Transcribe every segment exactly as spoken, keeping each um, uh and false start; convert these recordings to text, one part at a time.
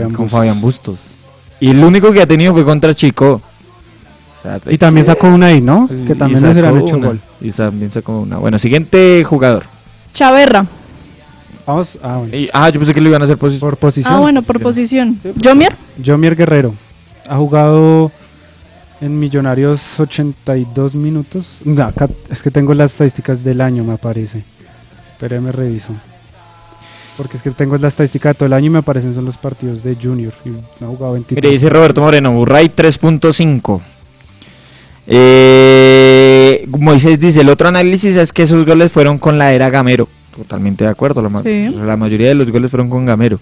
Fabián con Bustos. Fabián Bustos. Y el único que ha tenido fue contra Chico. O sea, Y también sacó una ahí, ¿no? Que también no se le han hecho una, gol. Y también sacó una. Bueno, siguiente jugador. Chaverra. Vamos, ah, bueno. Y, ah, yo pensé que lo iban a hacer posi- Por posición. Ah, bueno, por posición. Jomier. Jomier Guerrero. Ha jugado en Millonarios ochenta y dos minutos. No, acá es que tengo las estadísticas del año, me aparece. Espérame, reviso. Porque es que tengo la estadística de todo el año y me aparecen son los partidos de Junior. Y no ha jugado veintitrés. Mire, dice Roberto Moreno, Burray tres punto cinco. Eh, Moisés dice, el otro análisis es que esos goles fueron con la era Gamero. Totalmente de acuerdo, la, ma- Sí. la mayoría de los goles fueron con Gamero.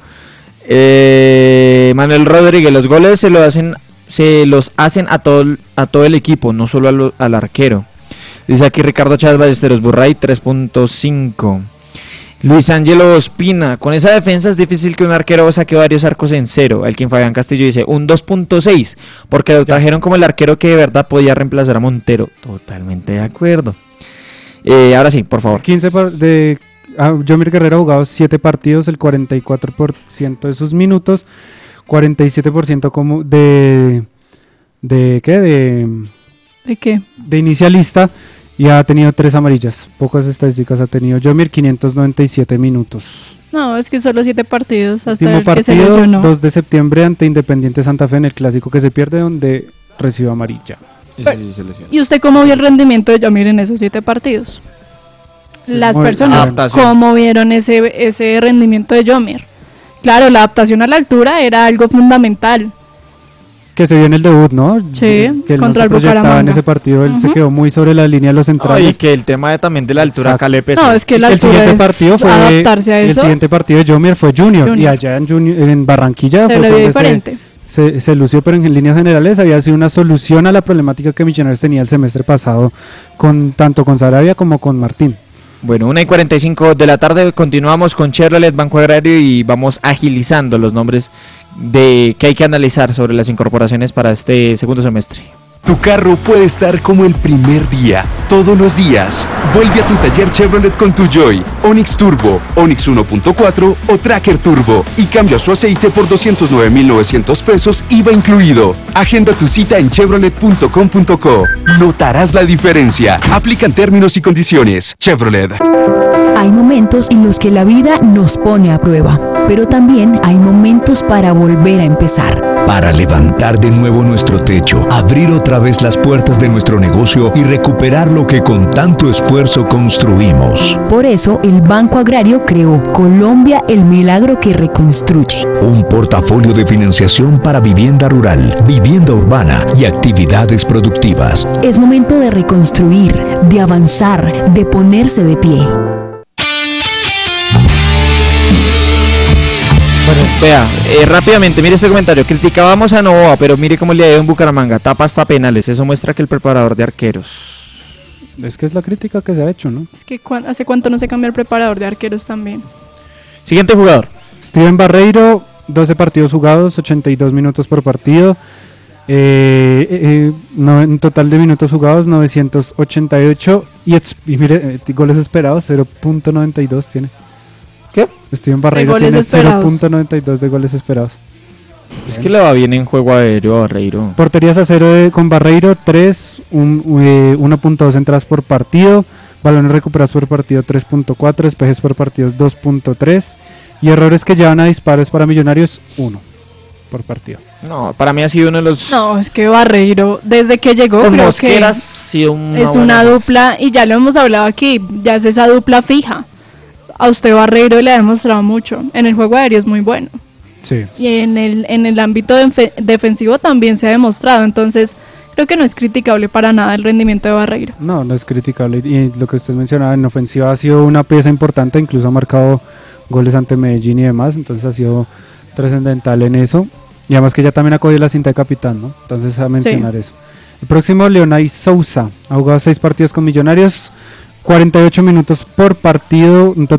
Eh, Manuel Rodríguez, los goles se, lo hacen, se los hacen a todo, a todo el equipo, no solo a lo- al arquero. Dice aquí Ricardo Chávez Ballesteros, Burray tres punto cinco. Luis Ángelo Ospina, con esa defensa es difícil que un arquero saque varios arcos en cero. El quien Fabián Castillo dice un dos punto seis, porque lo trajeron como el arquero que de verdad podía reemplazar a Montero. Totalmente de acuerdo. Eh, ahora sí, por favor. quince par- de ah, Jomier Guerrero ha jugado siete partidos, el cuarenta y cuatro por ciento de sus minutos, cuarenta y siete por ciento como de de ¿qué? De, ¿De qué? de inicialista y ha tenido tres amarillas. Pocas estadísticas ha tenido Jomier, quinientos noventa y siete minutos. No, es que solo siete partidos hasta Último el que se partido, lesionó. dos de septiembre ante Independiente Santa Fe en el clásico que se pierde donde recibió amarilla. ¿Y usted cómo vio el rendimiento de Jomier en esos siete partidos? Sí, Las muy- personas, adaptación. ¿cómo vieron ese, ese rendimiento de Jomier? Claro, la adaptación a la altura era algo fundamental. Que se vio en el debut, ¿no? Sí, que él contra no se el proyectaba en Bucaramanga. ese partido, él se Ujú. quedó muy sobre la línea de los Ay, centrales. que el tema de, también de la altura Exacto. acá le pesó. No, es que la el altura siguiente es partido fue adaptarse a el eso. siguiente partido de Jomier fue Junior, Junior. y allá en, Junior, en Barranquilla Se fue le vio donde diferente. se, se, se lució, pero en líneas generales había sido una solución a la problemática que Millonarios tenía el semestre pasado con tanto con Sarabia como con Martín. Bueno, una y cuarenta y cinco de la tarde, continuamos con Chevrolet Banco Agrario y vamos agilizando los nombres de que hay que analizar sobre las incorporaciones para este segundo semestre. Tu carro puede estar como el primer día, todos los días. Vuelve a tu taller Chevrolet con tu Joy, Onix Turbo, Onix uno punto cuatro o Tracker Turbo y cambia su aceite por doscientos nueve mil novecientos pesos, I V A incluido. Agenda tu cita en chevrolet punto com punto co. Notarás la diferencia. Aplican términos y condiciones. Chevrolet. Hay momentos en los que la vida nos pone a prueba, pero también hay momentos para volver a empezar. Para levantar de nuevo nuestro techo, abrir otra vez las puertas de nuestro negocio y recuperar lo que con tanto esfuerzo construimos. Por eso, el Banco Agrario creó Colombia, el milagro que reconstruye. Un portafolio de financiación para vivienda rural, vivienda urbana y actividades productivas. Es momento de reconstruir, de avanzar, de ponerse de pie. Bueno, vea, eh, rápidamente, mire este comentario. Criticábamos a Novoa, pero mire cómo le ha ido en Bucaramanga. Tapa hasta penales. Eso muestra que el preparador de arqueros. Es que es la crítica que se ha hecho, ¿no? Es que cuan- hace cuánto no se cambia el preparador de arqueros también. Siguiente jugador. Steven Barreiro, doce partidos jugados, ochenta y dos minutos por partido. Eh, eh, eh, no, en total de minutos jugados, novecientos ochenta y ocho. Y, ex- y mire, eh, goles esperados, cero punto noventa y dos tiene. ¿Qué? Steven Barreiro goles tiene cero esperados. punto noventa y dos de goles esperados. Es que le va bien en juego aéreo a Barreiro. Porterías a cero de- con Barreiro, tres, un, eh, uno punto dos entradas por partido. Balones recuperados por partido, tres punto cuatro. Despejes por partidos, dos punto tres. Y errores que llevan a disparos para Millonarios, uno por partido. No, para mí ha sido uno de los... No, es que Barreiro, desde que llegó, Con creo Mosquera ha que sido una es buena una base. dupla, y ya lo hemos hablado aquí, ya es esa dupla fija. A usted Barreiro le ha demostrado mucho. En el juego aéreo es muy bueno. Sí. Y en el, en el ámbito defe- defensivo también se ha demostrado. Entonces, creo que no es criticable para nada el rendimiento de Barreiro. No, no es criticable. Y lo que usted mencionaba, en ofensiva ha sido una pieza importante, incluso ha marcado goles ante Medellín y demás, entonces ha sido trascendental en eso. Y además que ya también ha cogido la cinta de capitán, ¿no? Entonces a mencionar eso. El próximo, Leonay Sousa, ha jugado seis partidos con Millonarios, cuarenta y ocho minutos por partido, un total